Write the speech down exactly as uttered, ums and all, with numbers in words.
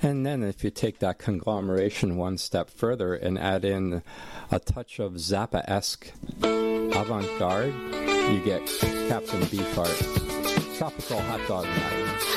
And then if you take that conglomeration one step further and add in a touch of Zappa-esque avant-garde, you get Captain Beefheart. Tropical Hot Dog Night.